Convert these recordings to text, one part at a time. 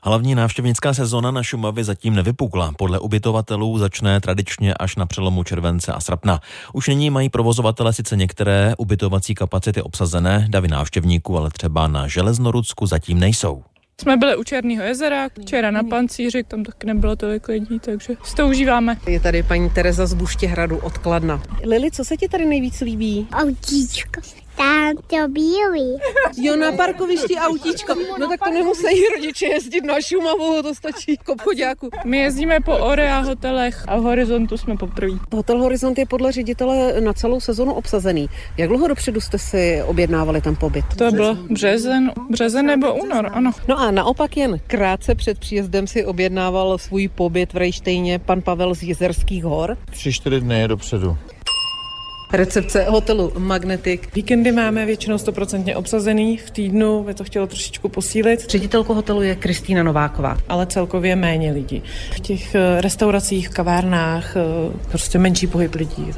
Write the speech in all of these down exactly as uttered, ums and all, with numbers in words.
Hlavní návštěvnická sezona na Šumavě zatím nevypukla. Podle ubytovatelů začne tradičně až na přelomu července a srpna. Už nyní mají provozovatele sice některé ubytovací kapacity obsazené, davy návštěvníků, ale třeba na Železnorudsku zatím nejsou. Jsme byli u Černého jezera, včera na Pancíři, tam taky nebylo tolik lidí, takže si to užíváme. Je tady paní Tereza z Buštěhradu od Kladna. Lili, co se ti tady nejvíc líbí? Autíčko. Tam to bílý. Jo, na parkovišti autíčko. No tak to nemusí rodiče jezdit na Šumavu, to stačí k obchoďáku. My jezdíme po Orea hotelech a v Horizontu jsme poprvé. Hotel Horizont je podle ředitele na celou sezonu obsazený. Jak dlouho dopředu jste si objednávali ten pobyt? To bylo březen, březen nebo únor, ano. No a naopak jen krátce před příjezdem si objednával svůj pobyt v Rejštejně pan Pavel z Jizerských hor. Tři, čtyři dny dopředu. Recepce hotelu Magnetic. Víkendy máme většinou stoprocentně obsazený, v týdnu by to chtělo trošičku posílit. Ředitelkou hotelu je Kristýna Nováková. Ale celkově méně lidí. V těch restauracích, kavárnách prostě menší pohyb lidí.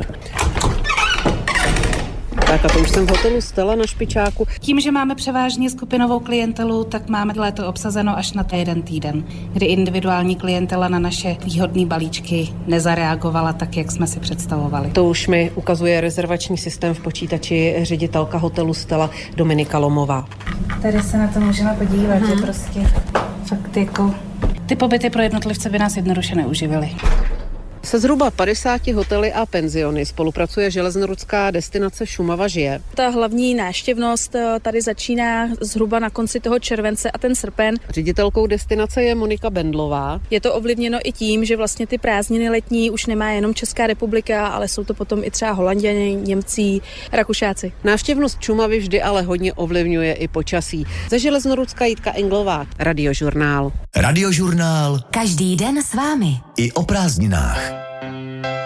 Tak a to už jsem v hotelu Stella na Špičáku. Tím, že máme převážně skupinovou klientelu, tak máme léto obsazeno až na jeden týden, kdy individuální klientela na naše výhodné balíčky nezareagovala tak, jak jsme si představovali. To už mi ukazuje rezervační systém v počítači ředitelka hotelu Stella Dominika Lomová. Tady se na to můžeme podívat, hmm. že prostě fakt jako ty pobyty pro jednotlivce by nás jednoduše neuživily. Se zhruba padesáti hotely a penziony spolupracuje železnorudská destinace Šumava žije. Ta hlavní návštěvnost tady začíná zhruba na konci toho července a ten srpen. Ředitelkou destinace je Monika Bendlová. Je to ovlivněno i tím, že vlastně ty prázdniny letní už nemá jenom Česká republika, ale jsou to potom i třeba Holanděni, Němci, Rakušáci. Návštěvnost Šumavy vždy ale hodně ovlivňuje i počasí. Ze Železnorudska Jitka Englová, Radiožurnál. Radiožurnál. Každý den s vámi. I o prázdninách.